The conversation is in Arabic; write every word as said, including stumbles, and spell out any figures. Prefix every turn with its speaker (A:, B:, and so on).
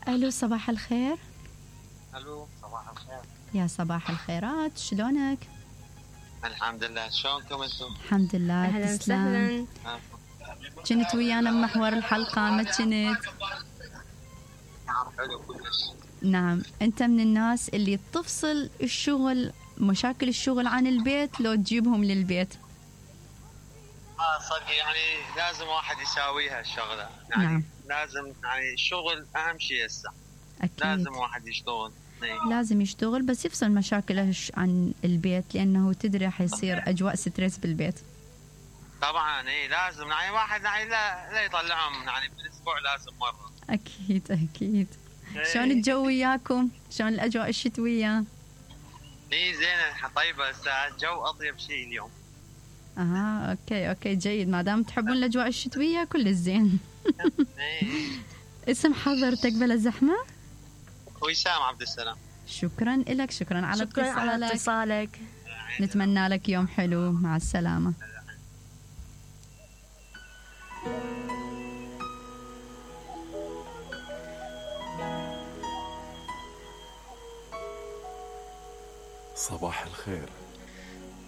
A: ألو صباح الخير.
B: ألو صباح الخير.
A: يا صباح الخيرات، شلونك؟
B: الحمد لله، شلونكم انتم؟
A: الحمد لله.
C: أهلا وسهلا.
A: كنت ويانا بمحور الحلقة ما كنت؟
B: نعم حلو كلش.
A: نعم، أنت من الناس اللي تفصل الشغل مشاكل الشغل عن البيت لو تجيبهم للبيت؟
B: اه صدق، يعني لازم واحد يساويها الشغلة، يعني
A: نعم.
B: لازم، يعني الشغل أهم شيء هسه.
A: أكيد
B: لازم واحد يشتغل.
A: لازم يشتغل بس يفصل مشاكله عن البيت، لأنه تدري حيصير أجواء ستريس بالبيت.
B: طبعا اي لازم، يعني واحد يعني لا, لا يطلعهم يعني بالأسبوع لازم مرة.
A: أكيد أكيد.
B: إيه.
A: شلون الجو وياكم؟ شلون الأجواء الشتوية؟
B: اي زين طيبة، هسه الجو أطيب شيء اليوم.
A: اها اوكي اوكي جيد، ما دام تحبون الاجواء الشتويه كل الزين. اسم حضرتك بلا زحمه؟
B: وسام عبد السلام.
A: شكرا لك، شكرا على
C: شكرا على اتصالك.
A: نتمنى لك يوم حلو، مع السلامه.
D: صباح الخير.